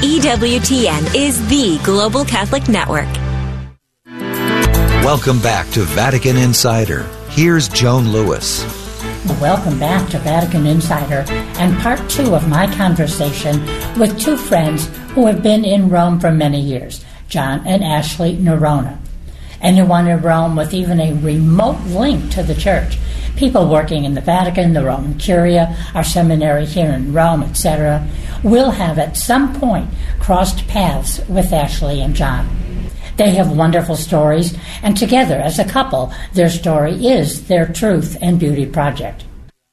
EWTN is the Global Catholic Network. Welcome back to Vatican Insider. Here's Joan Lewis. Welcome back to Vatican Insider and part 2 of my conversation with two friends who have been in Rome for many years, John and Ashley Noronha. Anyone in Rome with even a remote link to the Church, people working in the Vatican, the Roman Curia, our seminary here in Rome, etc., will have at some point crossed paths with Ashley and John. They have wonderful stories, and together as a couple, their story is their Truth and Beauty project.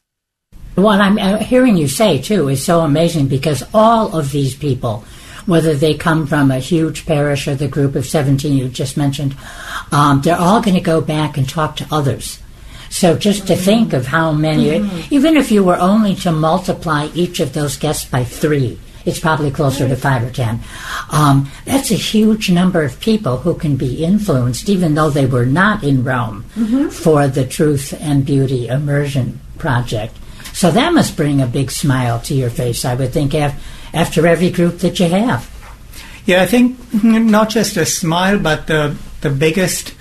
What I'm hearing you say, too, is so amazing because all of these people, whether they come from a huge parish or the group of 17 you just mentioned, they're all going to go back and talk to others. So just to think of how many, even if you were only to multiply each of those guests by 3, it's probably closer to 5 or 10. That's a huge number of people who can be influenced, even though they were not in Rome, for the Truth and Beauty Immersion Project. So that must bring a big smile to your face, I would think, after every group that you have. Yeah, I think not just a smile, but the biggest,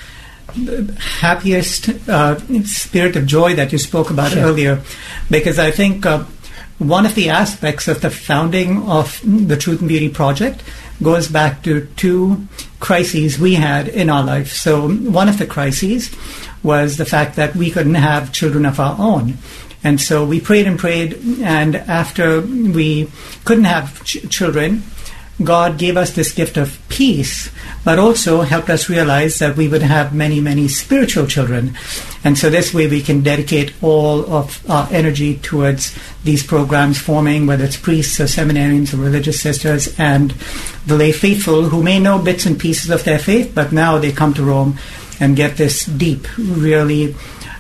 happiest spirit of joy that you spoke about earlier. Because I think one of the aspects of the founding of the Truth and Beauty Project goes back to 2 crises we had in our life. So one of the crises was the fact that we couldn't have children of our own. And so we prayed and prayed, and after we couldn't have children, God gave us this gift of peace, but also helped us realize that we would have many, many spiritual children. And so this way we can dedicate all of our energy towards these programs forming, whether it's priests or seminarians or religious sisters and the lay faithful who may know bits and pieces of their faith, but now they come to Rome and get this deep, really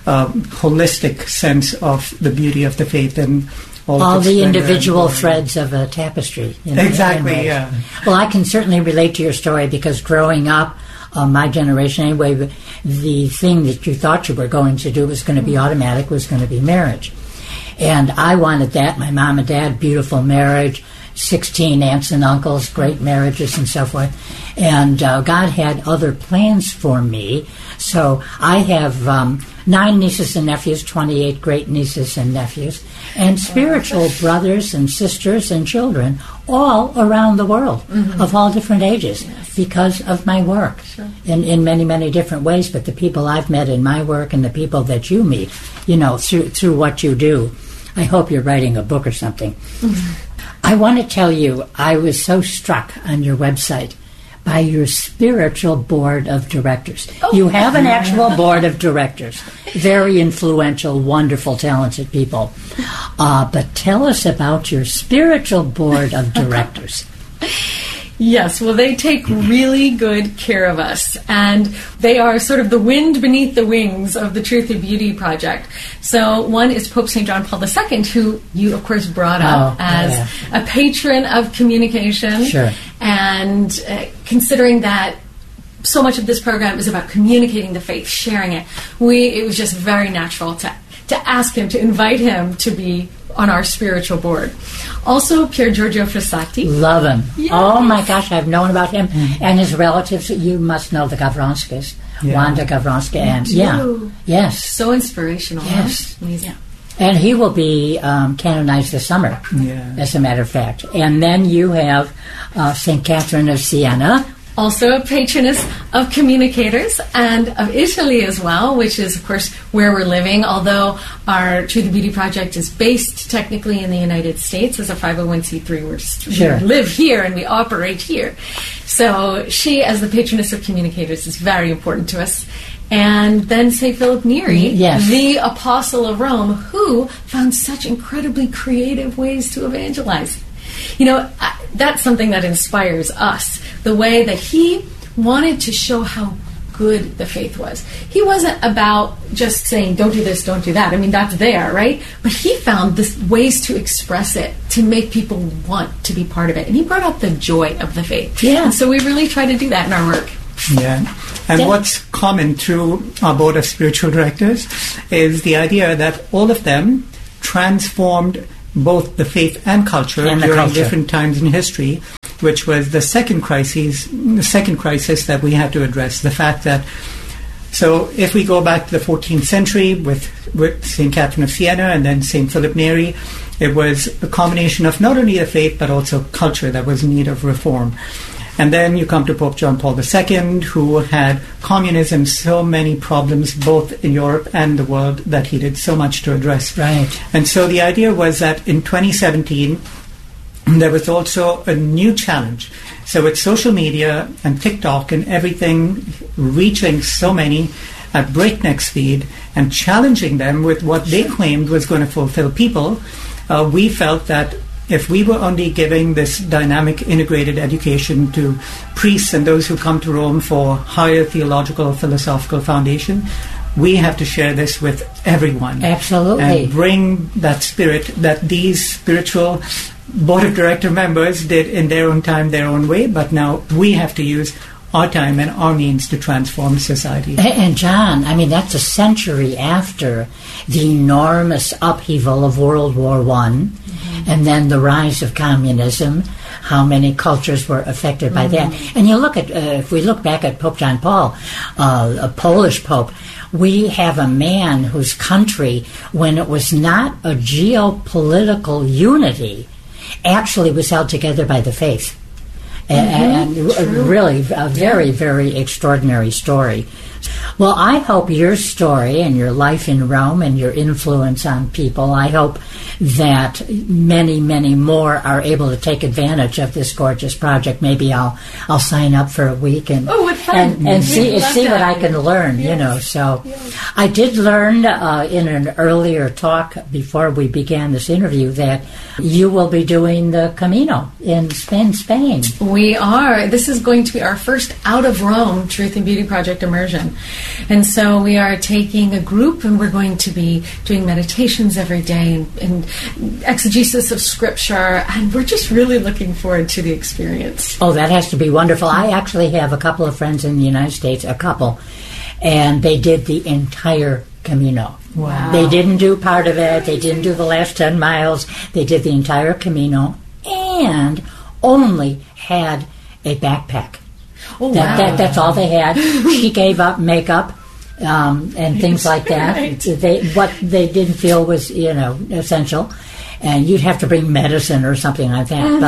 holistic sense of the beauty of the faith and all the individual threads of a tapestry. Exactly, yeah. Well, I can certainly relate to your story because growing up, my generation anyway, the thing that you thought you were going to do was going to be automatic, was going to be marriage. And I wanted that. My mom and dad, beautiful marriage, 16 aunts and uncles, great marriages and so forth. And God had other plans for me. So I have 9 nieces and nephews, 28 great nieces and nephews, and spiritual brothers and sisters and children all around the world of all different ages because of my work in many, many different ways. But the people I've met in my work and the people that you meet, through what you do, I hope you're writing a book or something. I want to tell you, I was so struck on your website by your spiritual board of directors. You have an actual board of directors. Very influential, wonderful, talented people. But tell us about your spiritual board of directors. Yes, well, they take really good care of us, and they are sort of the wind beneath the wings of the Truth and Beauty Project. So one is Pope St. John Paul II, who you, of course, brought up as a patron of communication. Sure. And considering that so much of this program is about communicating the faith, sharing it, it was just very natural to ask him, to invite him to be on our spiritual board. Also, Pier Giorgio Frassati. Love him. Yes. Oh my gosh, I've known about him and his relatives. You must know the Gavronskis, Wanda Gavronska, and yes, so inspirational. Yes, huh? Amazing. And he will be canonized this summer, as a matter of fact. And then you have St. Catherine of Siena. Also a patroness of communicators and of Italy as well, which is, of course, where we're living, although our Truth and Beauty Project is based technically in the United States as a 501c3. We live here and we operate here. So she, as the patroness of communicators, is very important to us. And then St. Philip Neri, the Apostle of Rome, who found such incredibly creative ways to evangelize. That's something that inspires us, the way that he wanted to show how good the faith was. He wasn't about just saying, don't do this, don't do that. I mean, that's there, right? But he found ways to express it, to make people want to be part of it. And he brought out the joy of the faith. Yeah. And so we really try to do that in our work. Yeah. And what's common through our board of spiritual directors is the idea that all of them transformed both the faith and culture during different times in history. which was the second crisis that we had to address. The fact that, so if we go back to the 14th century with St. Catherine of Siena and then St. Philip Neri, it was a combination of not only the faith but also culture that was in need of reform. And then you come to Pope John Paul II, who had communism, so many problems both in Europe and the world that he did so much to address. Right. And so the idea was that in 2017, there was also a new challenge. So with social media and TikTok and everything reaching so many at breakneck speed and challenging them with what they claimed was going to fulfill people, we felt that if we were only giving this dynamic integrated education to priests and those who come to Rome for higher theological, philosophical foundation, we have to share this with everyone. Absolutely. And bring that spirit that these spiritual board of director members did in their own time, their own way, but now we have to use our time and our means to transform society. And John, I mean, that's a century after the enormous upheaval of World War I, and then the rise of communism, how many cultures were affected by that. And you look at, if we look back at Pope John Paul, a Polish Pope, we have a man whose country, when it was not a geopolitical unity, actually was held together by the faith. And really a very, very extraordinary story. Well, I hope your story and your life in Rome and your influence on people, I hope that many, many more are able to take advantage of this gorgeous project. Maybe I'll sign up for a week and see what I can learn, you know. So I did learn in an earlier talk before we began this interview that you will be doing the Camino in Spain. We are. This is going to be our first out of Rome Truth and Beauty Project immersion. And so we are taking a group and we're going to be doing meditations every day and exegesis of scripture, and we're just really looking forward to the experience. Oh, that has to be wonderful. I actually have a couple of friends in the United States, and they did the entire Camino. Wow. They didn't do part of it. They didn't do the last 10 miles. They did the entire Camino and only had a backpack. Oh, wow. That's all they had. She gave up makeup and things like that. Right. What they didn't feel was, essential. And you'd have to bring medicine or something like that.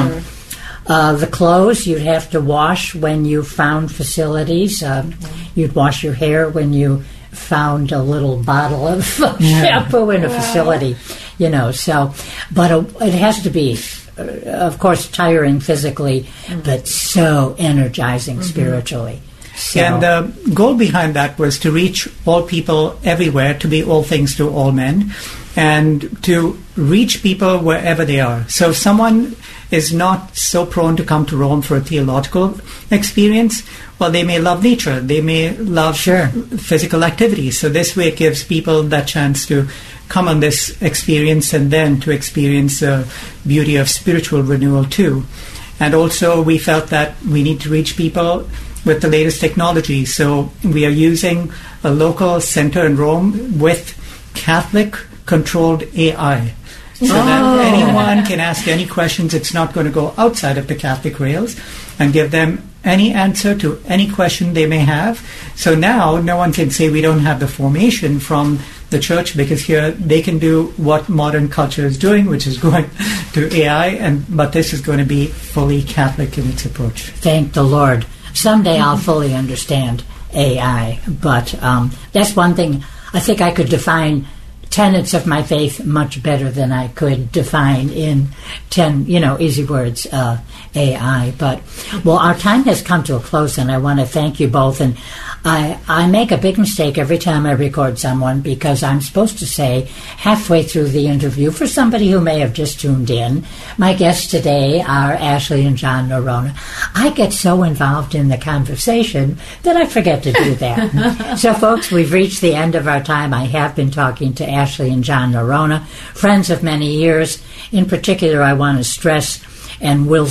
But the clothes you'd have to wash when you found facilities. You'd wash your hair when you found a little bottle of shampoo in a facility. So, but it has to be, of course, tiring physically, but so energizing spiritually. So. And the goal behind that was to reach all people everywhere, to be all things to all men, and to reach people wherever they are. So if someone is not so prone to come to Rome for a theological experience, well, they may love nature, they may love physical activity. So this way it gives people that chance to come on this experience and then to experience the beauty of spiritual renewal too. And also we felt that we need to reach people with the latest technology. So we are using a local center in Rome with Catholic-controlled AI. So that anyone can ask any questions. It's not going to go outside of the Catholic rails and give them any answer to any question they may have. So now no one can say we don't have the formation from the church, because here they can do what modern culture is doing, which is going to AI, but this is going to be fully Catholic in its approach. Thank the Lord. Someday I'll fully understand AI, but that's one thing. I think I could define tenets of my faith much better than I could define in 10, easy words, AI. But, well, our time has come to a close, and I want to thank you both. And I make a big mistake every time I record someone, because I'm supposed to say halfway through the interview, for somebody who may have just tuned in, my guests today are Ashley and John Noronha. I get so involved in the conversation that I forget to do that. So, folks, we've reached the end of our time. I have been talking to Ashley and John Noronha, friends of many years. In particular, I want to stress, and will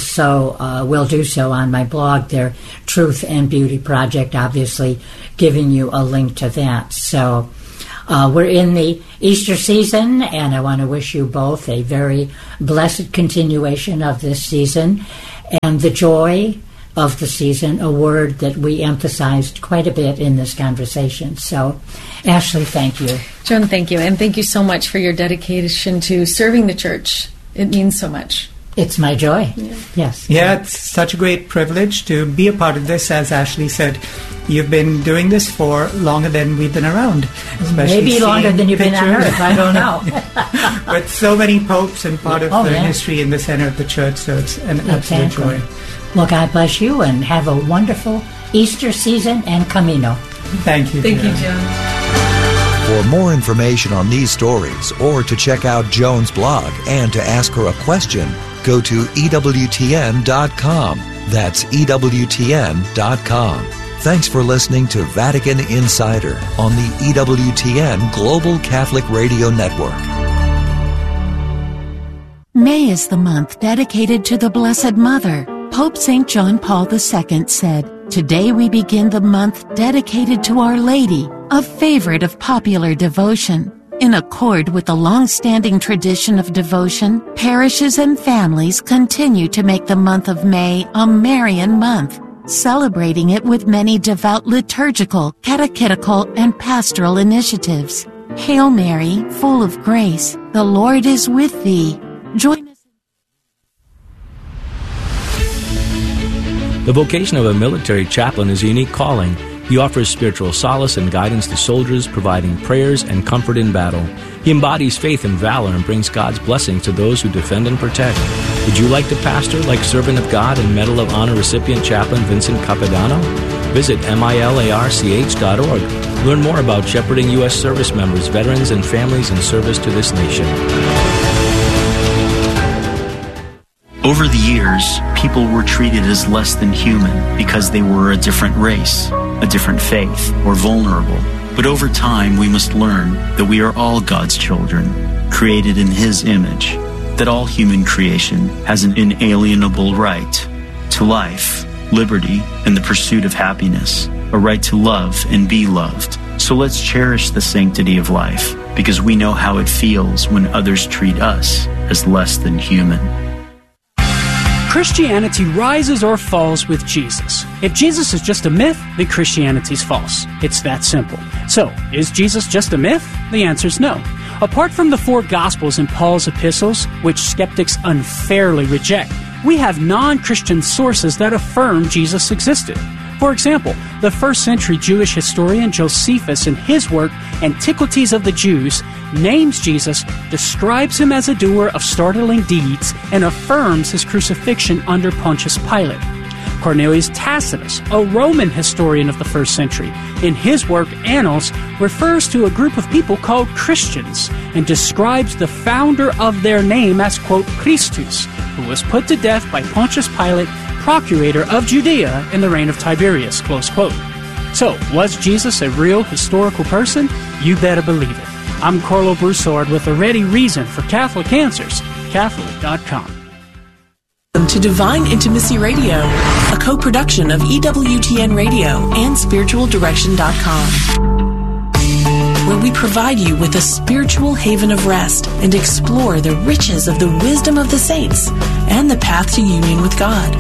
do so on my blog, their Truth and Beauty Project, obviously giving you a link to that. So we're in the Easter season, and I want to wish you both a very blessed continuation of this season. and the joy of the season, a word that we emphasized quite a bit in this conversation. So, Ashley, thank you. Joan, thank you. And thank you so much for your dedication to serving the church. It means so much. It's my joy. Yes. Yeah, it's such a great privilege to be a part of this. As Ashley said, you've been doing this for longer than we've been around. Maybe longer than you've been on Earth. I don't know. With so many popes and part of the history in the center of the church, so it's an absolute joy. Well, God bless you, and have a wonderful Easter season and Camino. Thank you. Thank you, Joan. For more information on these stories, or to check out Joan's blog and to ask her a question, go to EWTN.com. That's EWTN.com. Thanks for listening to Vatican Insider on the EWTN Global Catholic Radio Network. May is the month dedicated to the Blessed Mother. Pope St. John Paul II said, "Today we begin the month dedicated to Our Lady, a favorite of popular devotion." In accord with the long-standing tradition of devotion, parishes and families continue to make the month of May a Marian month, celebrating it with many devout liturgical, catechetical, and pastoral initiatives. Hail Mary, full of grace, the Lord is with thee. Join us. The vocation of a military chaplain is a unique calling. He offers spiritual solace and guidance to soldiers, providing prayers and comfort in battle. He embodies faith and valor and brings God's blessings to those who defend and protect. Would you like to pastor like Servant of God and Medal of Honor recipient Chaplain Vincent Capodanno? Visit milarch.org. Learn more about shepherding U.S. service members, veterans, and families in service to this nation. Over the years, people were treated as less than human because they were a different race, a different faith, or vulnerable. But over time, we must learn that we are all God's children, created in His image, that all human creation has an inalienable right to life, liberty, and the pursuit of happiness, a right to love and be loved. So let's cherish the sanctity of life, because we know how it feels when others treat us as less than human. Christianity rises or falls with Jesus. If Jesus is just a myth, then Christianity's false. It's that simple. So, is Jesus just a myth? The answer is no. Apart from the 4 Gospels in Paul's epistles, which skeptics unfairly reject, we have non-Christian sources that affirm Jesus existed. For example, the first-century Jewish historian Josephus, in his work Antiquities of the Jews, names Jesus, describes him as a doer of startling deeds, and affirms his crucifixion under Pontius Pilate. Cornelius Tacitus, a Roman historian of the first century, in his work Annals, refers to a group of people called Christians and describes the founder of their name as, quote, Christus, who was put to death by Pontius Pilate, procurator of Judea in the reign of Tiberius, close quote. So, was Jesus a real historical person? You better believe it. I'm Carlo Broussard with a ready reason for Catholic Answers, Catholic.com. Welcome to Divine Intimacy Radio, a co-production of EWTN Radio and SpiritualDirection.com, where we provide you with a spiritual haven of rest and explore the riches of the wisdom of the saints and the path to union with God.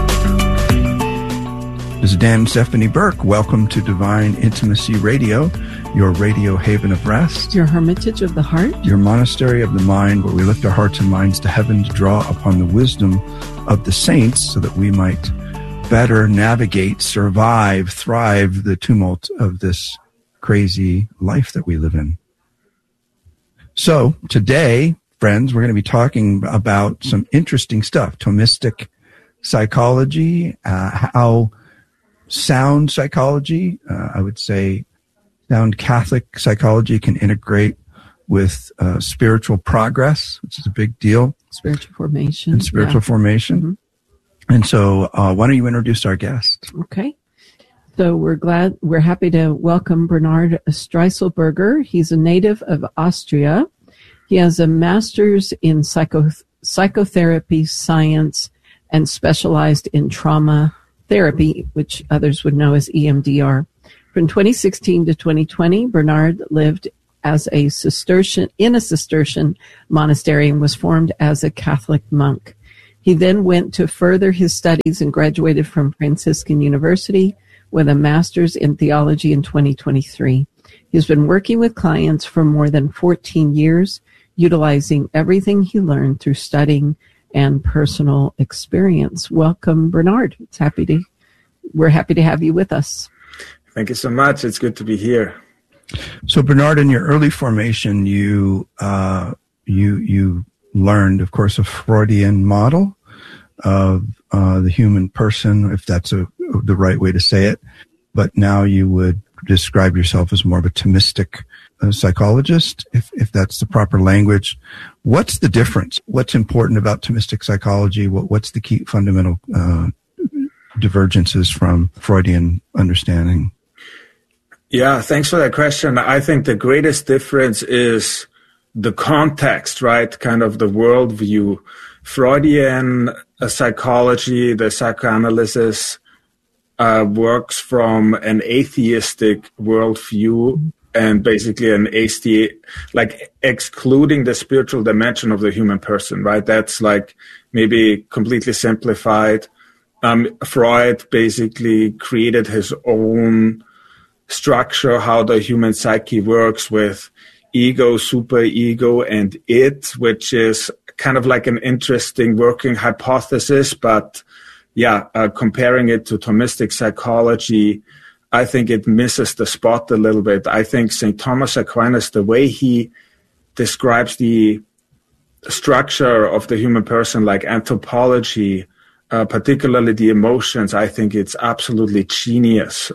This is Dan and Stephanie Burke. Welcome to Divine Intimacy Radio, your radio haven of rest, your hermitage of the heart, your monastery of the mind, where we lift our hearts and minds to heaven to draw upon the wisdom of the saints so that we might better navigate, survive, thrive the tumult of this crazy life that we live in. So today, friends, we're going to be talking about some interesting stuff, Thomistic psychology, how sound psychology, I would say sound Catholic psychology can integrate with spiritual progress, which is a big deal. Spiritual formation. And spiritual formation. Mm-hmm. And so why don't you introduce our guest? Okay. So we're happy to welcome Bernard Streisselberger. He's a native of Austria. He has a master's in psychotherapy science and specialized in trauma therapy, which others would know as EMDR. From 2016 to 2020, Bernard lived as a Cistercian monastery and was formed as a Catholic monk. He then went to further his studies and graduated from Franciscan University with a master's in theology in 2023. He's been working with clients for more than 14 years, utilizing everything he learned through studying and personal experience. Welcome, Bernard. We're happy to have you with us. Thank you so much. It's good to be here. So, Bernard, in your early formation, you learned, of course, a Freudian model of the human person, if that's the right way to say it. But now you would describe yourself as more of a Thomistic psychologist, if that's the proper language. What's the difference? What's important about Thomistic psychology? What's the key fundamental divergences from Freudian understanding? Yeah, thanks for that question. I think the greatest difference is the context, right? Kind of the worldview. Freudian psychology, the psychoanalysis, works from an atheistic worldview and basically an atheist, like excluding the spiritual dimension of the human person, right? That's like maybe completely simplified. Freud basically created his own structure, how the human psyche works with ego, superego, and it, which is kind of like an interesting working hypothesis. But comparing it to Thomistic psychology, I think it misses the spot a little bit. I think St. Thomas Aquinas, the way he describes the structure of the human person, like anthropology, particularly the emotions, I think it's absolutely genius.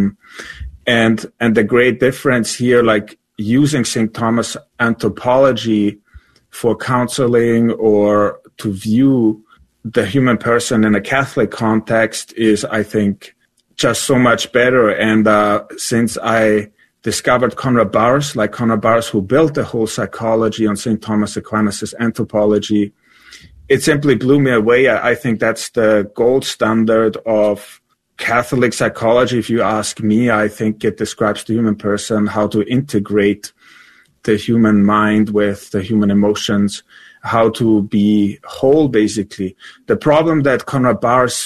And the great difference here, like using St. Thomas anthropology for counseling or to view the human person in a Catholic context is, I think, just so much better. And since I discovered Konrad Baurs, who built the whole psychology on St. Thomas Aquinas' anthropology, it simply blew me away. I think that's the gold standard of Catholic psychology. If you ask me, I think it describes the human person, how to integrate the human mind with the human emotions, how to be whole, basically. The problem that Konrad Baurs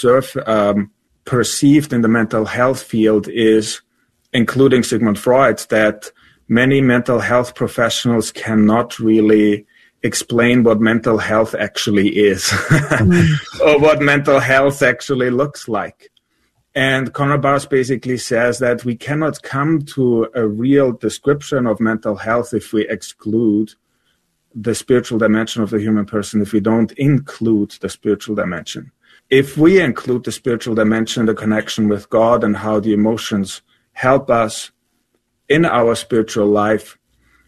perceived in the mental health field is, including Sigmund Freud, that many mental health professionals cannot really explain what mental health actually is or what mental health actually looks like. And Konrad Baurs basically says that we cannot come to a real description of mental health if we exclude the spiritual dimension of the human person, if we don't include the spiritual dimension. If we include the spiritual dimension, the connection with God and how the emotions help us in our spiritual life,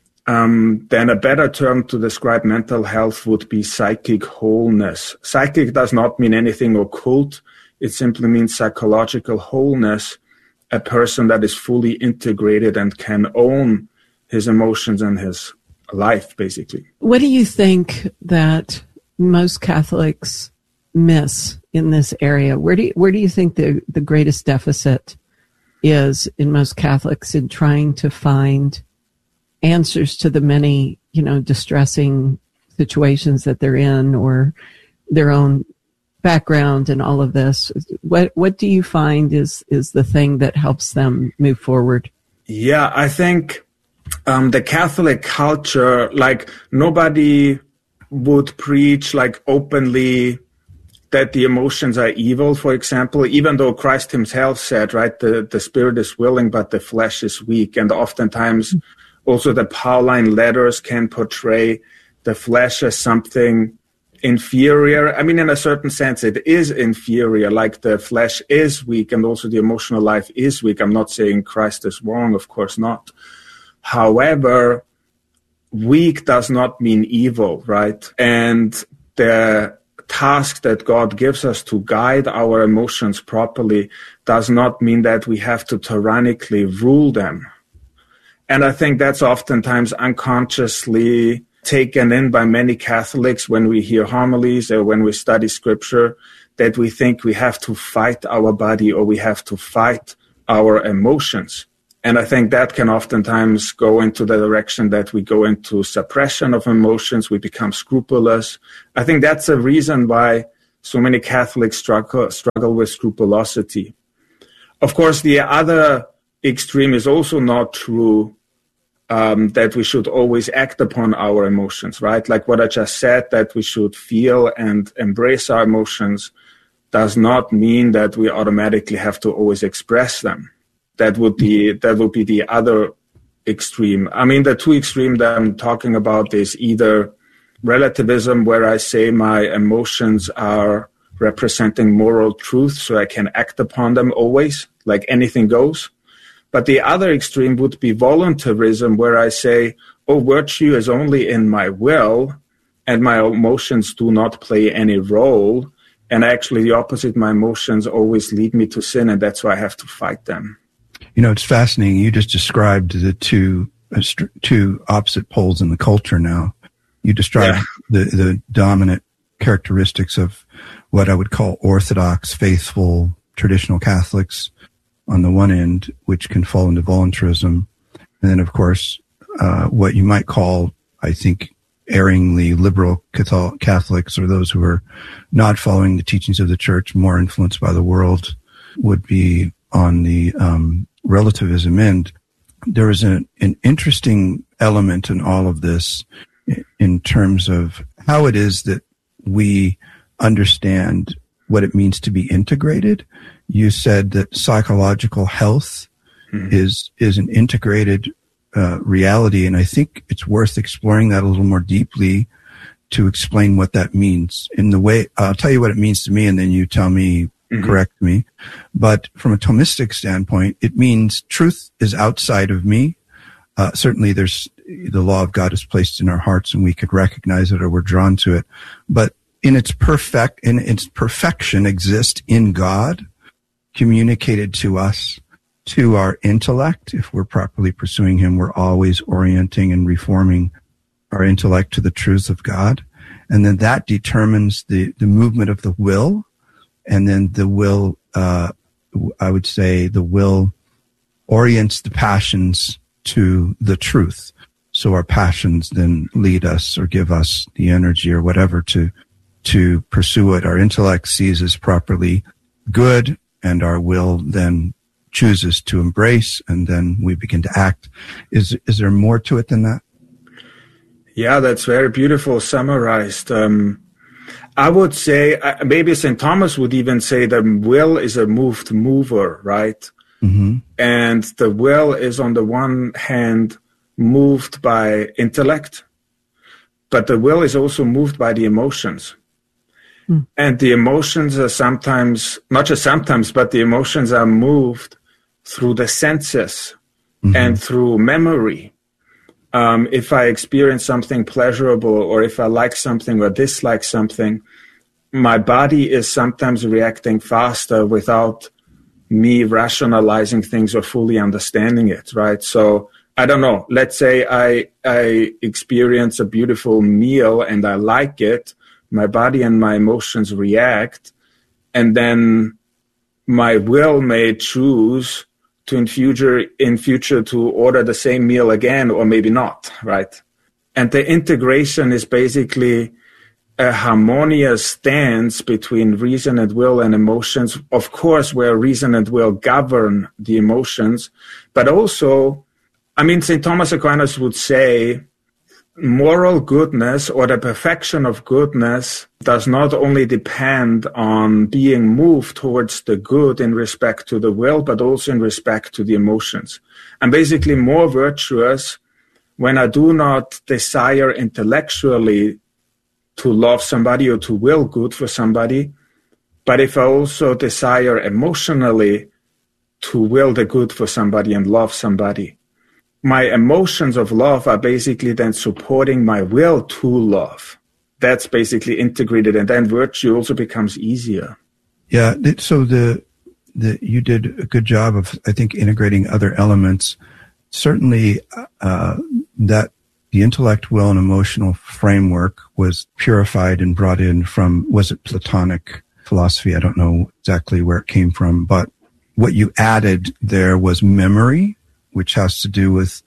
then a better term to describe mental health would be psychic wholeness. Psychic does not mean anything occult. It simply means psychological wholeness, a person that is fully integrated and can own his emotions and his life, basically. What do you think that most Catholics miss in this area? Where do you think the greatest deficit is in most Catholics in trying to find answers to the many, distressing situations that they're in, or their own background and all of this? What do you find is the thing that helps them move forward? Yeah, I think the Catholic culture, like nobody would preach like openly that the emotions are evil, for example, even though Christ himself said, right, the spirit is willing, but the flesh is weak. And oftentimes also the Pauline letters can portray the flesh as something inferior. I mean, in a certain sense, it is inferior, like the flesh is weak and also the emotional life is weak. I'm not saying Christ is wrong, of course not. However, weak does not mean evil, right? And the task that God gives us to guide our emotions properly does not mean that we have to tyrannically rule them. And I think that's oftentimes unconsciously taken in by many Catholics when we hear homilies or when we study scripture, that we think we have to fight our body or we have to fight our emotions. And I think that can oftentimes go into the direction that we go into suppression of emotions, we become scrupulous. I think that's a reason why so many Catholics struggle with scrupulosity. Of course, the other extreme is also not true, that we should always act upon our emotions, right? Like what I just said, that we should feel and embrace our emotions does not mean that we automatically have to always express them. That would be the other extreme. I mean, the two extremes that I'm talking about is either relativism, where I say my emotions are representing moral truth, so I can act upon them always, like anything goes. But the other extreme would be voluntarism, where I say, oh, virtue is only in my will, and my emotions do not play any role. And actually the opposite, my emotions always lead me to sin, and that's why I have to fight them. You know, it's fascinating. You just described the two opposite poles in the culture now. You described the dominant characteristics of what I would call orthodox, faithful, traditional Catholics on the one end, which can fall into voluntarism. And then, of course, what you might call, I think, erringly liberal Catholics, or those who are not following the teachings of the church, more influenced by the world, would be on the relativism end. There is an interesting element in all of this in terms of how it is that we understand what it means to be integrated. You said that psychological health is an integrated reality, and I think it's worth exploring that a little more deeply to explain what that means. In the way, I'll tell you what it means to me, and then you tell me, correct me. But from a Thomistic standpoint, it means truth is outside of me. Certainly, there's the law of God is placed in our hearts, and we could recognize it, or we're drawn to it. But in its perfection exists in God, communicated to us, to our intellect. If we're properly pursuing Him, we're always orienting and reforming our intellect to the truths of God. And then that determines the movement of the will. And then the will, I would say the will orients the passions to the truth. So our passions then lead us or give us the energy or whatever to pursue what our intellect sees as properly good, and our will then chooses to embrace, and then we begin to act. Is there more to it than that? Yeah, that's very beautiful summarized. I would say maybe St. Thomas would even say the will is a moved mover, right? Mm-hmm. And the will is on the one hand moved by intellect, but the will is also moved by the emotions. And the emotions are sometimes, not just sometimes, but the emotions are moved through the senses and through memory. If I experience something pleasurable, or if I like something or dislike something, my body is sometimes reacting faster without me rationalizing things or fully understanding it, right? So I don't know. Let's say I experience a beautiful meal and I like it. My body and my emotions react, and then my will may choose to in future to order the same meal again, or maybe not, right? And the integration is basically a harmonious stance between reason and will and emotions, of course, where reason and will govern the emotions, but also, I mean, St. Thomas Aquinas would say, moral goodness, or the perfection of goodness, does not only depend on being moved towards the good in respect to the will, but also in respect to the emotions. I'm basically more virtuous when I do not desire intellectually to love somebody or to will good for somebody, but if I also desire emotionally to will the good for somebody and love somebody. My emotions of love are basically then supporting my will to love. That's basically integrated, and then virtue also becomes easier. Yeah, so you did a good job of, I think, integrating other elements. Certainly, that the intellect, will, and emotional framework was purified and brought in from, was it Platonic philosophy? I don't know exactly where it came from, but what you added there was memory, which has to do with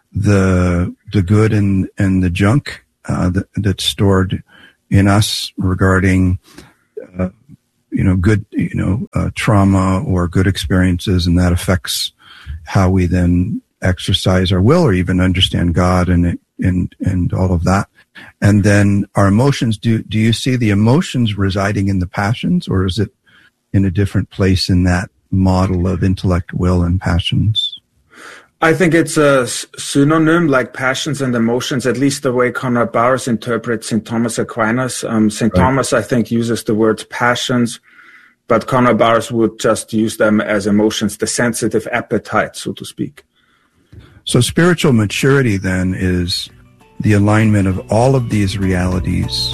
the good and the junk that's stored in us regarding good, trauma or good experiences, and that affects how we then exercise our will or even understand God and all of that. And then our emotions, do you see the emotions residing in the passions, or is it in a different place in that model of intellect, will, and passions? I think it's a synonym, like passions and emotions, at least the way Conrad Bowers interprets St. Thomas Aquinas. St. Thomas, I think, uses the words passions, but Conrad Bowers would just use them as emotions, the sensitive appetite, so to speak. So spiritual maturity then is the alignment of all of these realities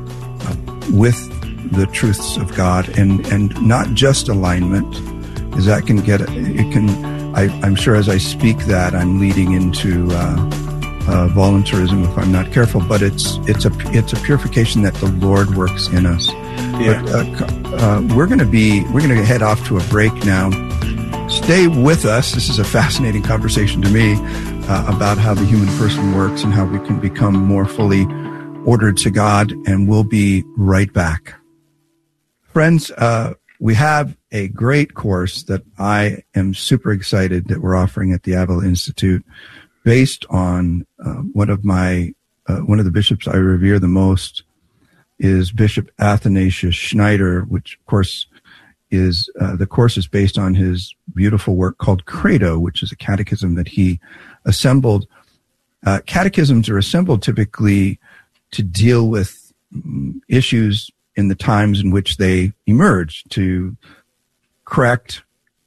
with the truths of God, and not just alignment, because that can get, I'm sure as I speak that I'm leading into voluntarism if I'm not careful, but it's a purification that the Lord works in us. Yeah. But we're going to head off to a break now. Stay with us. This is a fascinating conversation to me about how the human person works and how we can become more fully ordered to God, and we'll be right back. Friends, we have a great course that I am super excited that we're offering at the Avila Institute, based on one of the bishops I revere the most is Bishop Athanasius Schneider, which of course is the course is based on his beautiful work called Credo, which is a catechism that he assembled. Catechisms are assembled typically to deal with issues in the times in which they emerge, to correct,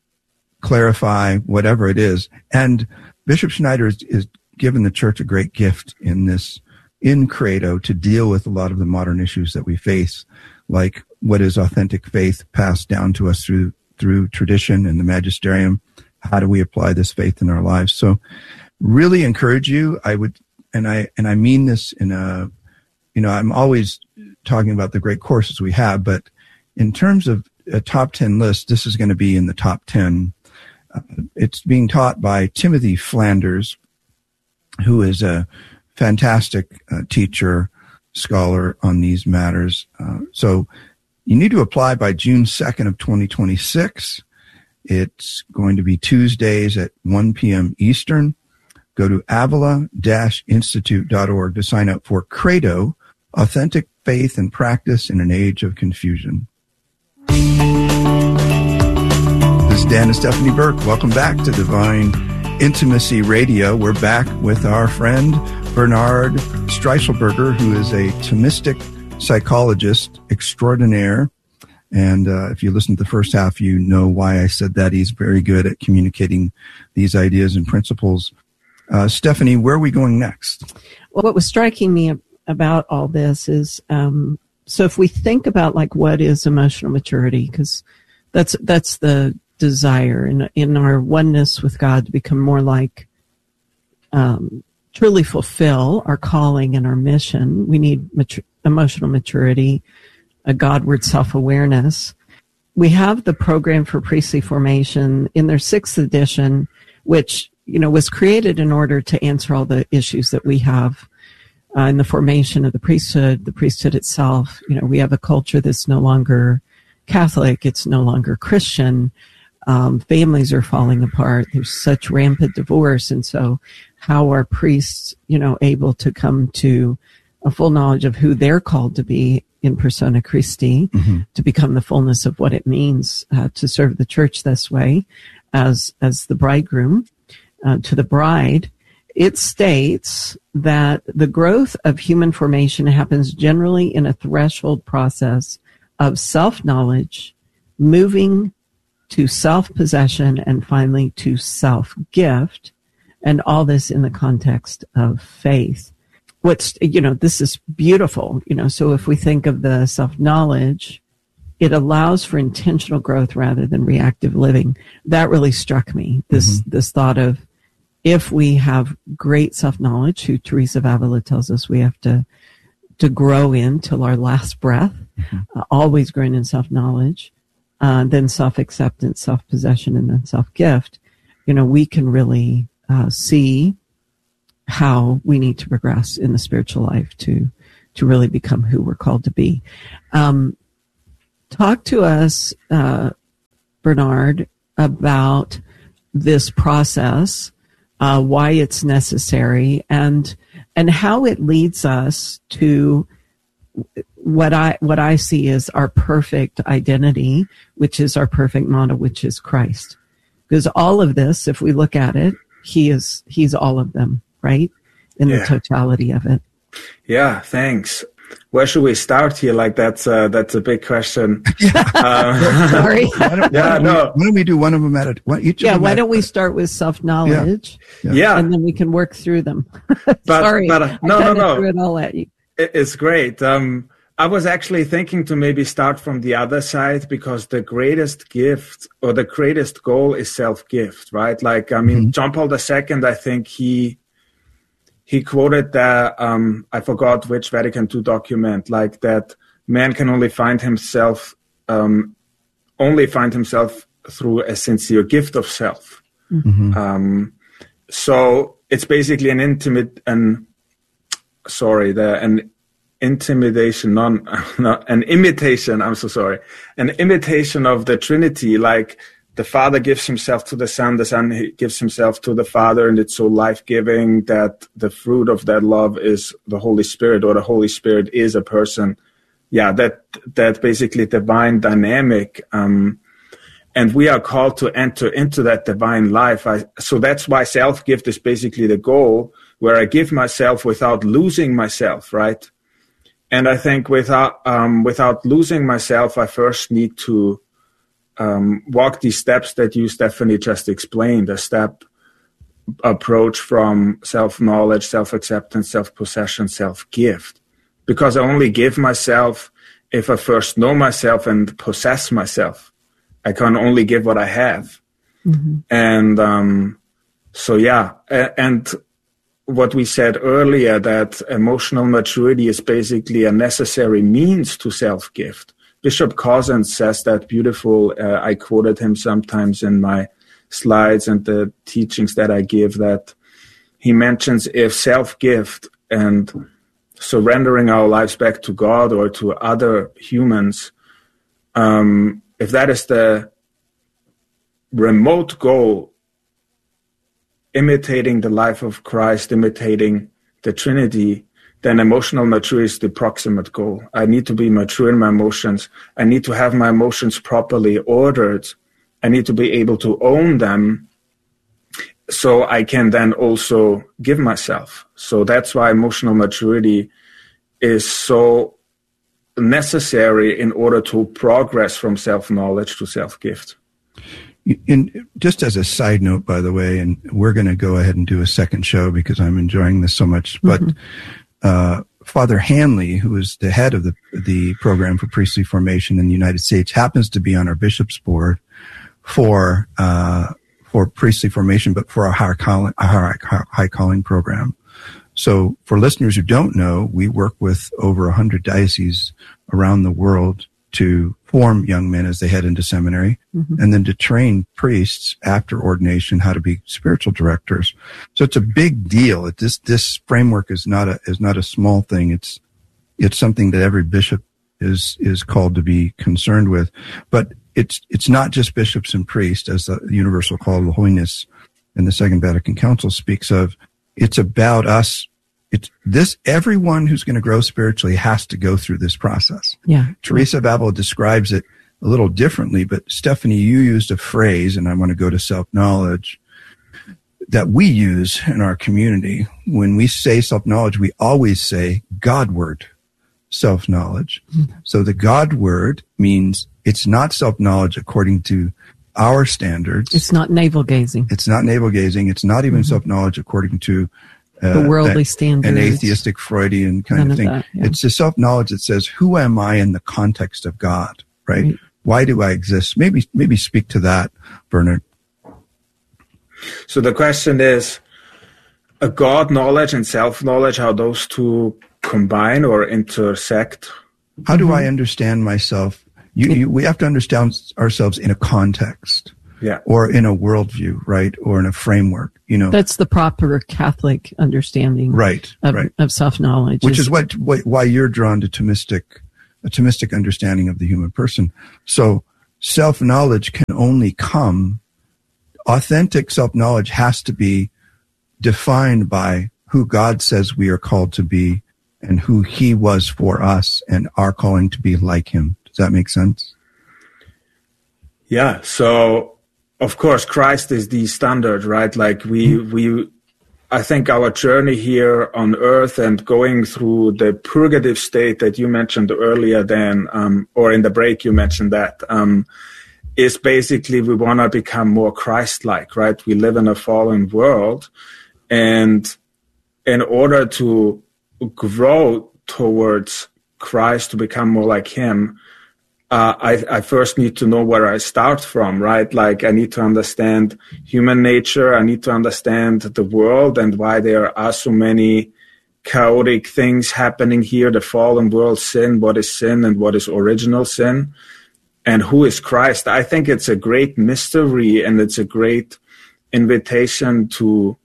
clarify, whatever it is. And Bishop Schneider is given the church a great gift in Credo to deal with a lot of the modern issues that we face, like what is authentic faith passed down to us through tradition and the magisterium. How do we apply this faith in our lives? So really encourage you. I would, and I mean this in a, I'm always talking about the great courses we have, but in terms of a top 10 list, this is going to be in the top 10. It's being taught by Timothy Flanders, who is a fantastic teacher, scholar on these matters. So you need to apply by June 2nd of 2026. It's going to be Tuesdays at 1 p.m. Eastern. Go to avila-institute.org to sign up for Credo, Authentic Faith and Practice in an Age of Confusion. This is Dan and Stephanie Burke. Welcome back to Divine Intimacy Radio. We're back with our friend Bernard Streichelberger, who is a Thomistic psychologist extraordinaire. And if you listen to the first half, you know why I said that. He's very good at communicating these ideas and principles. Stephanie, where are we going next? Well, what was striking me about all this is, so if we think about like what is emotional maturity, because that's the desire in our oneness with God to become more like, truly fulfill our calling and our mission. We need emotional maturity, a Godward self-awareness. We have the Program for Priestly Formation in their 6th edition, which, was created in order to answer all the issues that we have in the formation of the priesthood itself. We have a culture that's no longer Catholic. It's no longer Christian. Families are falling apart. There's such rampant divorce. And so how are priests, able to come to a full knowledge of who they're called to be in persona Christi, to become the fullness of what it means to serve the church this way as the bridegroom to the bride? It states that the growth of human formation happens generally in a threshold process of self-knowledge, moving to self-possession, and finally to self-gift, and all this in the context of faith. This is beautiful, so if we think of the self-knowledge, it allows for intentional growth rather than reactive living. That really struck me, this thought of, if we have great self-knowledge, who Teresa of Avila tells us we have to grow in till our last breath, always growing in self-knowledge, then self-acceptance, self-possession, and then self-gift, we can really see how we need to progress in the spiritual life to really become who we're called to be. To talk to us, Bernard, about this process, why it's necessary, and how it leads us to what I see as our perfect identity, which is our perfect model, which is Christ. Because all of this, if we look at it, he's all of them, right? In the totality of it. Yeah, thanks. Where should we start here? Like that's a big question. Sorry. Why don't we do one of them at a time? Why don't we start with self-knowledge? Yeah. And then we can work through them. Sorry. No. Threw it all at you. It's great. I was actually thinking to maybe start from the other side, because the greatest gift or the greatest goal is self-gift, right? Like, I mean, John Paul II, I think he quoted that, I forgot which Vatican II document, like that man can only find himself through a sincere gift of self. Mm-hmm. So it's basically an imitation of the Trinity. Like the Father gives himself to the Son gives himself to the Father, and it's so life-giving that the fruit of that love is the Holy Spirit, or the Holy Spirit is a person. Yeah, that basically divine dynamic. And we are called to enter into that divine life. So that's why self-gift is basically the goal, where I give myself without losing myself, right? And I think without losing myself, I first need to walk these steps that you, Stephanie, just explained, a step approach from self-knowledge, self-acceptance, self-possession, self-gift. Because I only give myself if I first know myself and possess myself. I can only give what I have. Mm-hmm. And and what we said earlier, that emotional maturity is basically a necessary means to self-gift. Bishop Cozzens says that beautiful. I quoted him sometimes in my slides and the teachings that I give, that he mentions if self-gift and surrendering our lives back to God or to other humans, if that is the remote goal, imitating the life of Christ, imitating the Trinity, then emotional maturity is the proximate goal. I need to be mature in my emotions. I need to have my emotions properly ordered. I need to be able to own them so I can then also give myself. So that's why emotional maturity is so necessary in order to progress from self-knowledge to self-gift. And just as a side note, by the way, and we're going to go ahead and do a second show because I'm enjoying this so much, but Father Hanley, who is the head of the program for priestly formation in the United States, happens to be on our bishop's board for priestly formation, but for our high calling program. So for listeners who don't know, we work with over 100 dioceses around the world to form young men as they head into seminary, and then to train priests after ordination how to be spiritual directors. So it's a big deal. This framework is not a small thing. It's something that every bishop is called to be concerned with. But it's not just bishops and priests, as the universal call to holiness in the Second Vatican Council speaks of. It's about us. Everyone who's going to grow spiritually has to go through this process. Yeah. Teresa of Avila describes it a little differently, but Stephanie, you used a phrase, and I want to go to self-knowledge, that we use in our community. When we say self-knowledge, we always say Godward self-knowledge. Mm-hmm. So the God-word means it's not self-knowledge according to our standards. It's not navel-gazing. It's not navel-gazing. It's not even self-knowledge according to the worldly standards, an atheistic Freudian kind of thing. That, yeah. It's a self-knowledge that says, who am I in the context of God, right? Why do I exist? Maybe speak to that, Bernard. So the question is, a God knowledge and self-knowledge, how those two combine or intersect? How do I understand myself? We have to understand ourselves in a context. Yeah. Or in a worldview, right? Or in a framework, That's the proper Catholic understanding of self-knowledge. Which is why you're drawn to Thomistic a Thomistic understanding of the human person. So self-knowledge can only come, authentic self-knowledge has to be defined by who God says we are called to be and who he was for us and our calling to be like him. Does that make sense? Yeah. So, of course, Christ is the standard, right? Like I think our journey here on earth and going through the purgative state that you mentioned earlier, Dan, or in the break you mentioned that, is basically we want to become more Christ-like, right? We live in a fallen world, and in order to grow towards Christ, to become more like him, I first need to know where I start from, right? Like I need to understand human nature. I need to understand the world and why there are so many chaotic things happening here. The fallen world, sin, what is sin and what is original sin, and who is Christ. I think it's a great mystery, and it's a great invitation to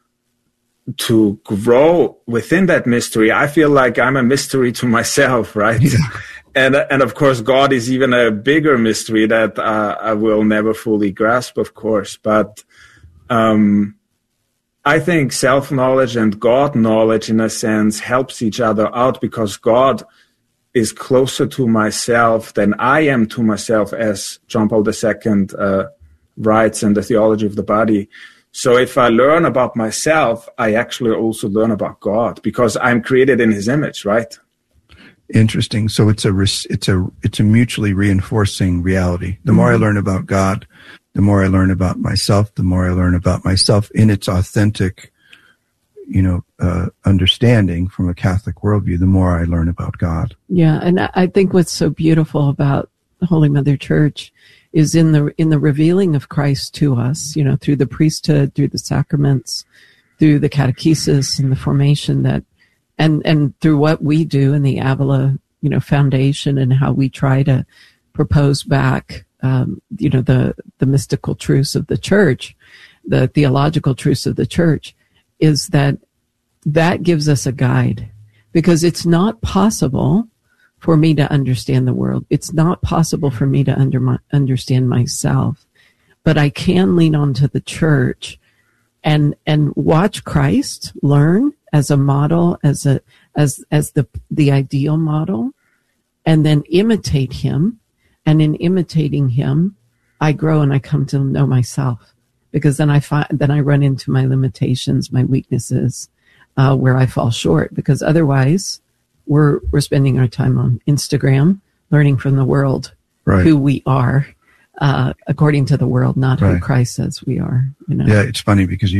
grow within that mystery. I feel like I'm a mystery to myself, right? Yeah. And of course, God is even a bigger mystery that I will never fully grasp, of course. But I think self-knowledge and God knowledge, in a sense, helps each other out, because God is closer to myself than I am to myself, as John Paul II writes in The Theology of the Body. So if I learn about myself, I actually also learn about God, because I'm created in his image, right? Interesting. So it's a mutually reinforcing reality. The more I learn about God, the more I learn about myself, the more I learn about myself in its authentic, understanding from a Catholic worldview, the more I learn about God. Yeah. And I think what's so beautiful about the Holy Mother Church is in the revealing of Christ to us, through the priesthood, through the sacraments, through the catechesis and the formation that, and through what we do in the Avila, Foundation, and how we try to propose back, the mystical truths of the church, the theological truths of the church, is that gives us a guide, because it's not possible for me to understand the world. It's not possible for me to understand myself, but I can lean onto the church and watch Christ, learn as a model, as the ideal model, and then imitate him. And in imitating him, I grow and I come to know myself, because then I run into my limitations, my weaknesses, where I fall short, because otherwise we're spending our time on Instagram, learning from the world, right, who we are, according to the world, not right, who Christ says we are. Yeah, it's funny because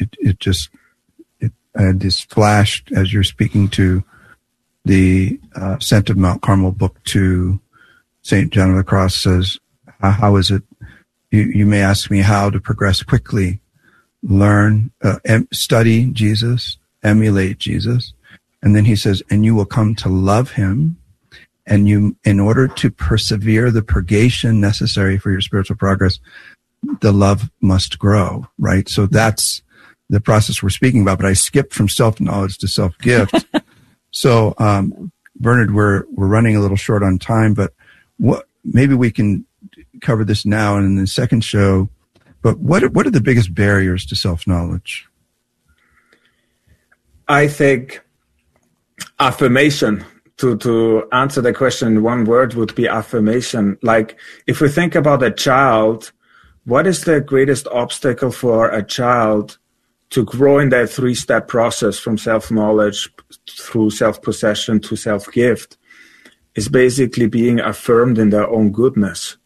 I had this flash as you're speaking to the Ascent of Mount Carmel, Book 2. St. John of the Cross says, how is it? You may ask me how to progress quickly, learn, study Jesus, emulate Jesus. And then he says, and you will come to love him. And you, in order to persevere the purgation necessary for your spiritual progress, the love must grow, right? So that's the process we're speaking about. But I skipped from self-knowledge to self-gift. So, Bernard, we're running a little short on time, but maybe we can cover this now and in the second show. But what are the biggest barriers to self-knowledge? I think affirmation. To answer the question in one word would be affirmation. Like, if we think about a child, what is the greatest obstacle for a child to grow in that 3-step process from self-knowledge through self-possession to self-gift? Is basically being affirmed in their own goodness.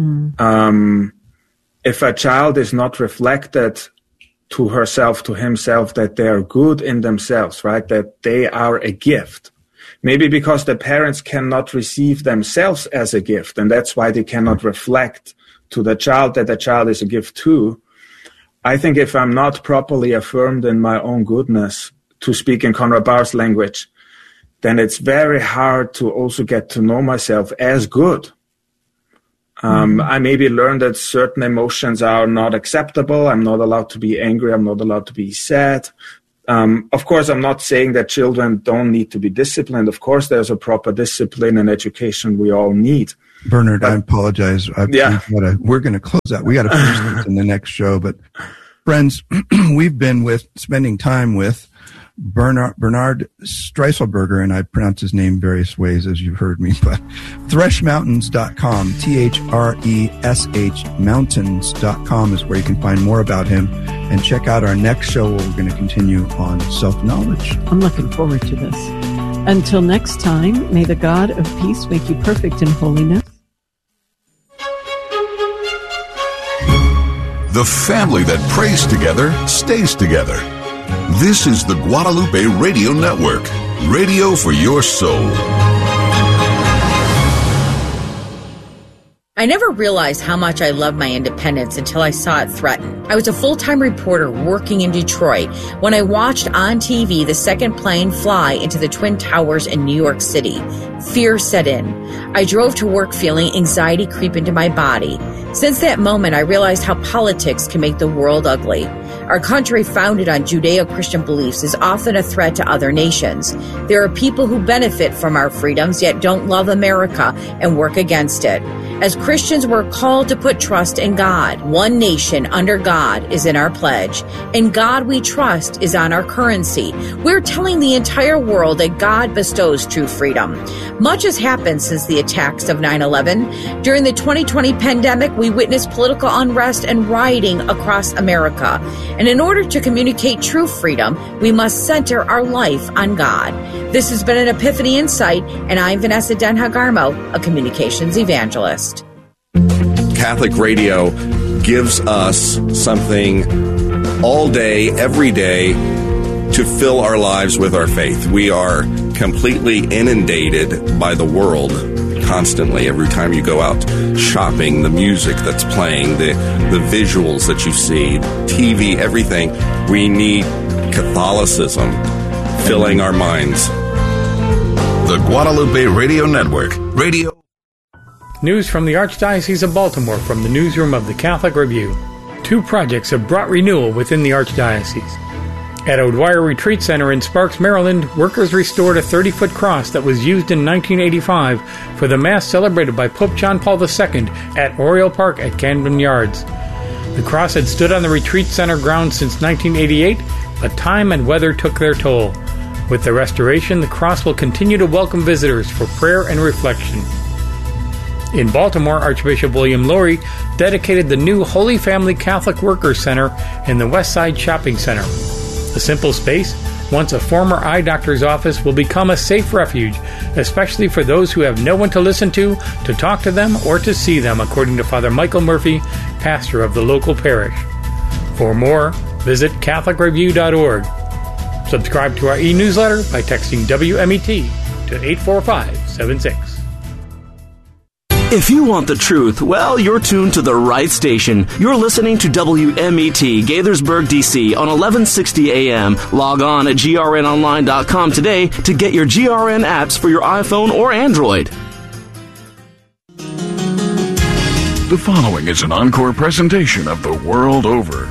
If a child is not reflected to herself, to himself, that they are good in themselves, right? That they are a gift. Maybe because the parents cannot receive themselves as a gift, and that's why they cannot reflect to the child that the child is a gift too. I think if I'm not properly affirmed in my own goodness, to speak in Conrad Bahr's language, then it's very hard to also get to know myself as good. I maybe learned that certain emotions are not acceptable. I'm not allowed to be angry. I'm not allowed to be sad. Of course, I'm not saying that children don't need to be disciplined. Of course, there's a proper discipline and education we all need. Bernard, I apologize. We're going to close out. We got to finish this in the next show. But friends, we've been spending time with Bernard Streisselberger, and I pronounce his name various ways, as you've heard me, but threshmountains.com, THRESH mountains.com is where you can find more about him, and check out our next show where we're going to continue on self-knowledge. I'm looking forward to this. Until next time, may the God of peace make you perfect in holiness. The family that prays together stays together. This is the Guadalupe Radio Network, radio for your soul. I never realized how much I loved my independence until I saw it threatened. I was a full-time reporter working in Detroit when I watched on TV the second plane fly into the Twin Towers in New York City. Fear set in. I drove to work feeling anxiety creep into my body. Since that moment, I realized how politics can make the world ugly. Our country, founded on Judeo-Christian beliefs, is often a threat to other nations. There are people who benefit from our freedoms yet don't love America and work against it. As Christians, we're called to put trust in God. One nation under God is in our pledge, and God we trust is on our currency. We're telling the entire world that God bestows true freedom. Much has happened since the attacks of 9/11. During the 2020 pandemic, we witnessed political unrest and rioting across America. And in order to communicate true freedom, we must center our life on God. This has been an Epiphany Insight, and I'm Vanessa Denhagarmo, a communications evangelist. Catholic Radio gives us something all day, every day, to fill our lives with our faith. We are completely inundated by the world constantly. Every time you go out shopping, the music that's playing, the visuals that you see, TV, everything. We need Catholicism filling our minds. The Guadalupe Radio Network. Radio. News from the Archdiocese of Baltimore from the newsroom of the Catholic Review. 2 projects have brought renewal within the Archdiocese. At O'Dwyer Retreat Center in Sparks, Maryland, workers restored a 30-foot cross that was used in 1985 for the Mass celebrated by Pope John Paul II at Oriole Park at Camden Yards. The cross had stood on the Retreat Center grounds since 1988, but time and weather took their toll. With the restoration, the cross will continue to welcome visitors for prayer and reflection. In Baltimore, Archbishop William Lori dedicated the new Holy Family Catholic Workers Center in the West Side Shopping Center. The simple space, once a former eye doctor's office, will become a safe refuge, especially for those who have no one to listen to talk to them, or to see them, according to Father Michael Murphy, pastor of the local parish. For more, visit CatholicReview.org. Subscribe to our e-newsletter by texting WMET to 84576. If you want the truth, well, you're tuned to the right station. You're listening to WMET, Gaithersburg, D.C. on 1160 AM. Log on at grnonline.com today to get your GRN apps for your iPhone or Android. The following is an encore presentation of The World Over.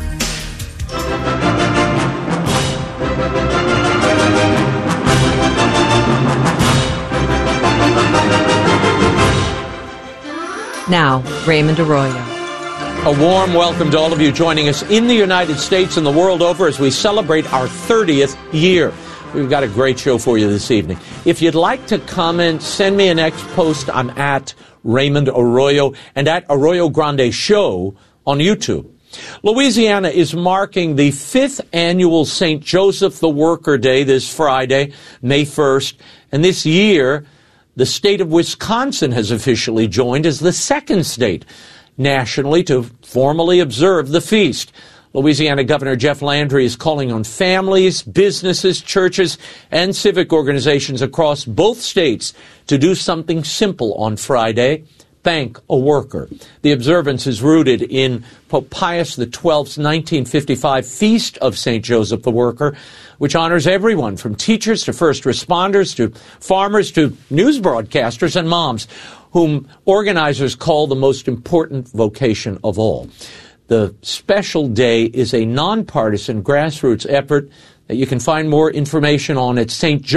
Now, Raymond Arroyo. A warm welcome to all of you joining us in the United States and the world over as we celebrate our 30th year. We've got a great show for you this evening. If you'd like to comment, send me an X post. I'm at Raymond Arroyo and at Arroyo Grande Show on YouTube. Louisiana is marking the 5th annual St. Joseph the Worker Day this Friday, May 1st. And this year, the state of Wisconsin has officially joined as the second state nationally to formally observe the feast. Louisiana Governor Jeff Landry is calling on families, businesses, churches, and civic organizations across both states to do something simple on Friday: thank a worker. The observance is rooted in Pope Pius XII's 1955 Feast of St. Joseph the Worker, which honors everyone from teachers to first responders to farmers to news broadcasters and moms, whom organizers call the most important vocation of all. The special day is a nonpartisan grassroots effort that you can find more information on at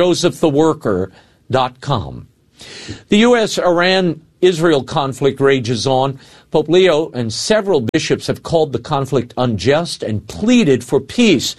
stjosephtheworker.com. The U.S.-Iran-Israel conflict rages on. Pope Leo and several bishops have called the conflict unjust and pleaded for peace.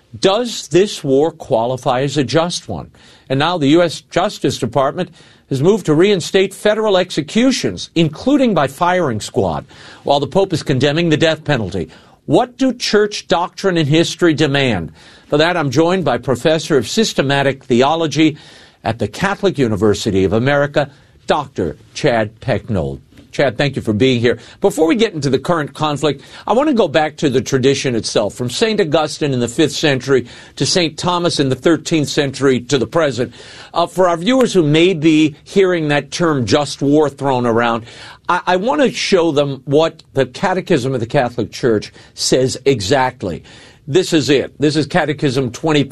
Does this war qualify as a just one? And now the U.S. Justice Department has moved to reinstate federal executions, including by firing squad, while the Pope is condemning the death penalty. What do church doctrine and history demand? For that, I'm joined by Professor of Systematic Theology at the Catholic University of America, Dr. Chad Pecknold. Chad, thank you for being here. Before we get into the current conflict, I want to go back to the tradition itself, from St. Augustine in the 5th century to St. Thomas in the 13th century to the present. For our viewers who may be hearing that term just war thrown around, I want to show them what the Catechism of the Catholic Church says exactly. This is it. This is Catechism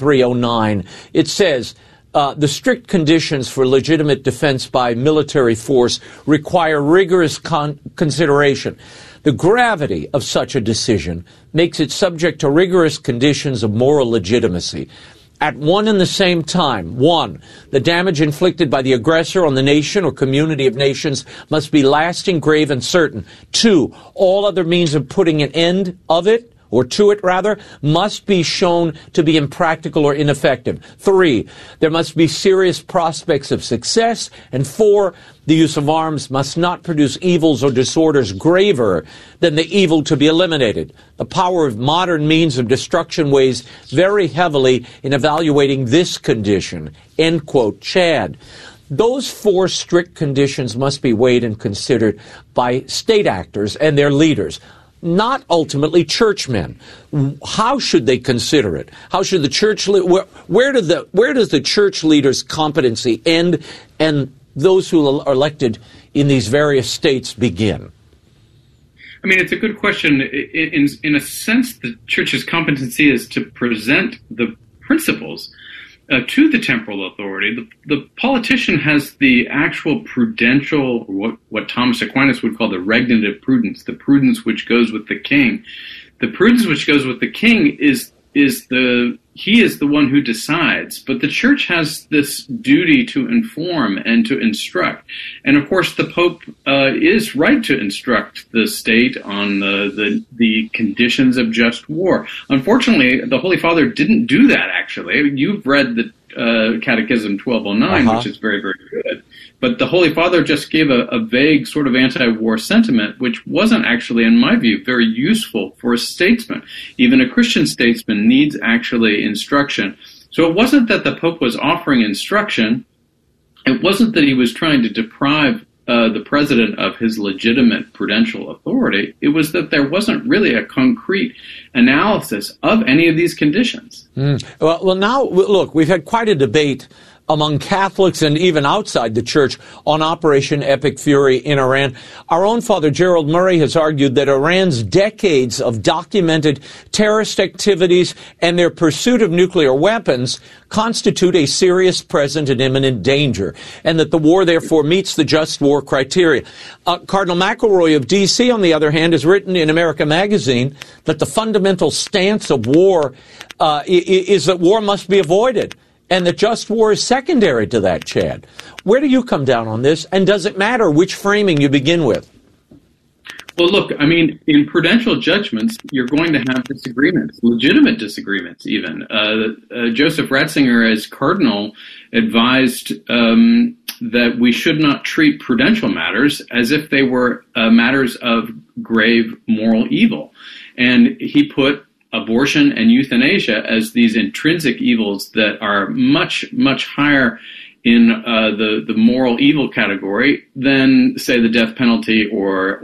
2309. It says, the strict conditions for legitimate defense by military force require rigorous consideration. The gravity of such a decision makes it subject to rigorous conditions of moral legitimacy. At one and the same time, 1, the damage inflicted by the aggressor on the nation or community of nations must be lasting, grave, and certain. 2, all other means of putting an end of it, or to it rather, must be shown to be impractical or ineffective. 3, there must be serious prospects of success. And 4, the use of arms must not produce evils or disorders graver than the evil to be eliminated. The power of modern means of destruction weighs very heavily in evaluating this condition. End quote. Chad. Those 4 strict conditions must be weighed and considered by state actors and their leaders, not ultimately churchmen. How should they consider it? How should the church, where does the church leaders' competency end and those who are elected in these various states begin? I mean, it's a good question. In a sense, the church's competency is to present the principles to the temporal authority. The politician has the actual prudential, what Thomas Aquinas would call the regnative prudence, the prudence which goes with the king. The prudence which goes with the king he is the one who decides, but the church has this duty to inform and to instruct. And of course, the Pope is right to instruct the state on the conditions of just war. Unfortunately, the Holy Father didn't do that, actually. You've read the Catechism 1209, which is very, very good. But the Holy Father just gave a vague sort of anti-war sentiment, which wasn't actually, in my view, very useful for a statesman. Even a Christian statesman needs actually instruction. So it wasn't that the Pope was offering instruction. It wasn't that he was trying to deprive the president of his legitimate prudential authority. It was that there wasn't really a concrete analysis of any of these conditions. Well, now, look, we've had quite a debate among Catholics and even outside the church on Operation Epic Fury in Iran. Our own Father Gerald Murray has argued that Iran's decades of documented terrorist activities and their pursuit of nuclear weapons constitute a serious present and imminent danger, and that the war therefore meets the just war criteria. Cardinal McElroy of D.C., on the other hand, has written in America Magazine that the fundamental stance of war is that war must be avoided, and that just war is secondary to that, Chad. Where do you come down on this, and does it matter which framing you begin with? Well, look, I mean, in prudential judgments, you're going to have disagreements, legitimate disagreements even. Joseph Ratzinger, as cardinal, advised that we should not treat prudential matters as if they were matters of grave moral evil. And he put abortion and euthanasia as these intrinsic evils that are much, much higher in the moral evil category than, say, the death penalty or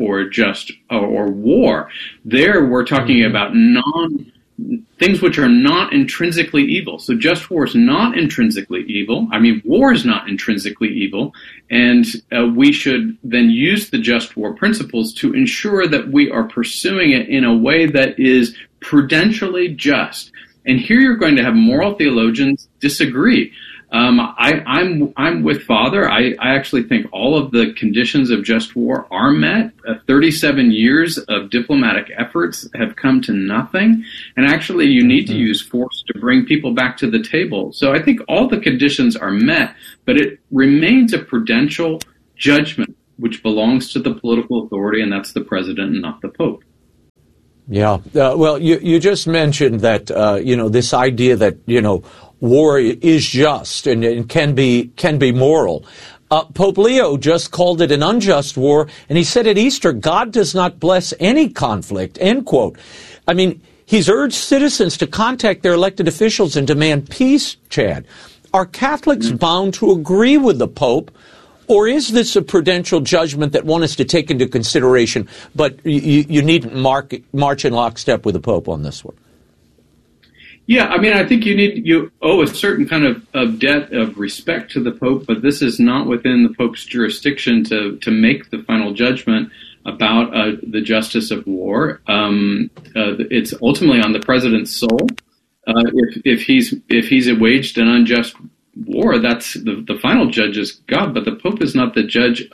war. There, we're talking about things which are not intrinsically evil. So just war is not intrinsically evil. I mean, war is not intrinsically evil, and we should then use the just war principles to ensure that we are pursuing it in a way that is prudentially just. And here you're going to have moral theologians disagree. I'm with Father. I actually think all of the conditions of just war are met. 37 years of diplomatic efforts have come to nothing, and actually you need to use force to bring people back to the table. So I think all the conditions are met, but it remains a prudential judgment which belongs to the political authority, and that's the president and not the Pope. Yeah. Well, you just mentioned that, this idea that, war is just and can be moral. Pope Leo just called it an unjust war, and he said at Easter, God does not bless any conflict, end quote. I mean, he's urged citizens to contact their elected officials and demand peace, Chad. Are Catholics bound to agree with the Pope, or is this a prudential judgment that one is to take into consideration, but you needn't march in lockstep with the Pope on this one? Yeah, I mean, I think you owe a certain kind of debt of respect to the Pope, but this is not within the Pope's jurisdiction to make the final judgment about the justice of war. It's ultimately on the president's soul. If he's waged an unjust war, that's the final judge is God, but the Pope is not the judge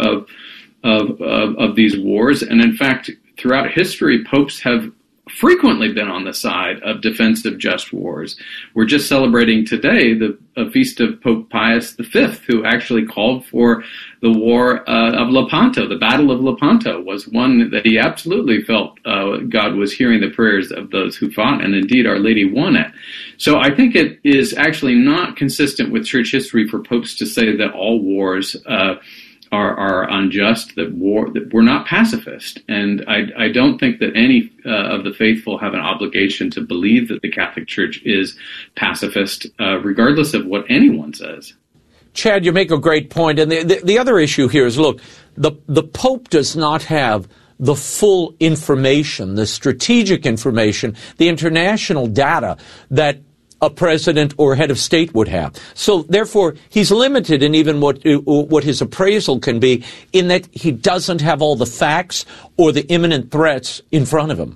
of these wars. And in fact, throughout history, popes have frequently been on the side of defense of just wars. We're just celebrating today the feast of Pope Pius V, who actually called for the war of Lepanto. The Battle of Lepanto was one that he absolutely felt God was hearing the prayers of those who fought, and indeed Our Lady won it. So I think it is actually not consistent with church history for popes to say that all wars are unjust, that we're not pacifist. And I don't think that any of the faithful have an obligation to believe that the Catholic Church is pacifist, regardless of what anyone says. Chad, you make a great point. And the other issue here is, look, the Pope does not have the full information, the strategic information, the international data that a president or head of state would have. So therefore, he's limited in even what his appraisal can be, in that he doesn't have all the facts or the imminent threats in front of him.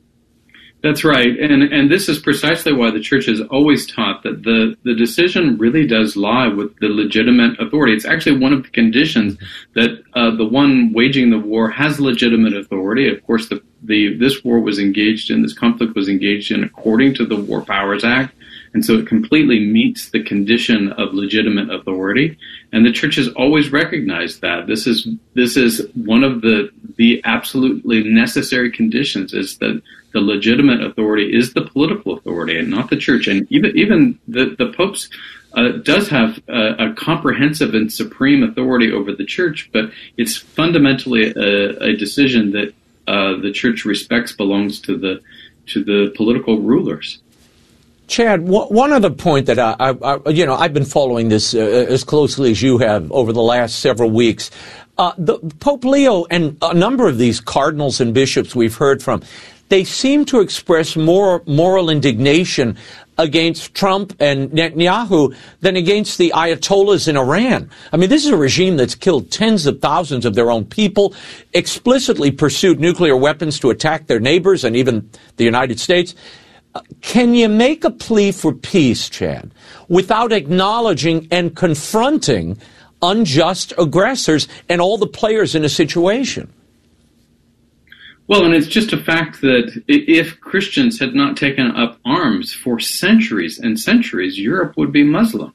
That's right. And this is precisely why the Church has always taught that the decision really does lie with the legitimate authority. It's actually one of the conditions that the one waging the war has legitimate authority. Of course, this war was engaged in, this conflict was engaged in according to the War Powers Act. And so it completely meets the condition of legitimate authority. And the Church has always recognized that. This is one of the absolutely necessary conditions, is that the legitimate authority is the political authority and not the Church. And even the Pope's does have a comprehensive and supreme authority over the Church, but it's fundamentally a decision that the Church respects belongs to the political rulers. Chad, one other point that I've been following this as closely as you have over the last several weeks. The Pope Leo and a number of these cardinals and bishops we've heard from, they seem to express more moral indignation against Trump and Netanyahu than against the Ayatollahs in Iran. I mean, this is a regime that's killed tens of thousands of their own people, explicitly pursued nuclear weapons to attack their neighbors and even the United States. Can you make a plea for peace, Chad, without acknowledging and confronting unjust aggressors and all the players in a situation? Well, and it's just a fact that if Christians had not taken up arms for centuries and centuries, Europe would be Muslim.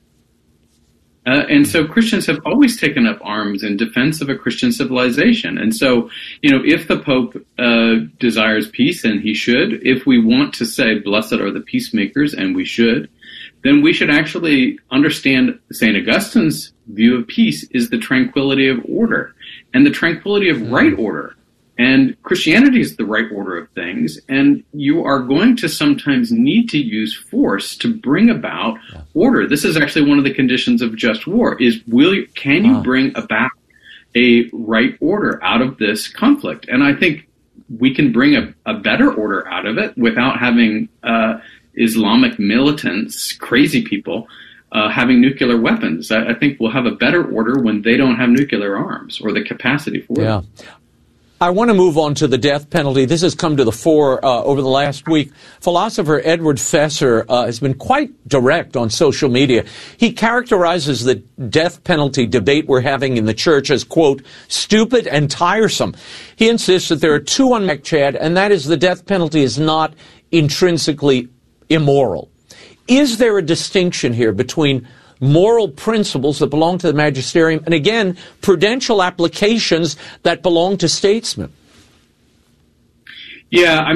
And so Christians have always taken up arms in defense of a Christian civilization. And so, if the Pope desires peace, and he should, if we want to say, blessed are the peacemakers, and we should, then we should actually understand St. Augustine's view of peace is the tranquility of order and the tranquility of right order. And Christianity is the right order of things, and you are going to sometimes need to use force to bring about order. This is actually one of the conditions of just war, is can you bring about a right order out of this conflict? And I think we can bring a better order out of it without having Islamic militants, crazy people, having nuclear weapons. I think we'll have a better order when they don't have nuclear arms or the capacity for it. I want to move on to the death penalty. This has come to the fore over the last week. Philosopher Edward Fesser has been quite direct on social media. He characterizes the death penalty debate we're having in the church as, quote, stupid and tiresome. He insists that there are two unmet, Chad, and that is the death penalty is not intrinsically immoral. Is there a distinction here between moral principles that belong to the magisterium and, again, prudential applications that belong to statesmen? Yeah,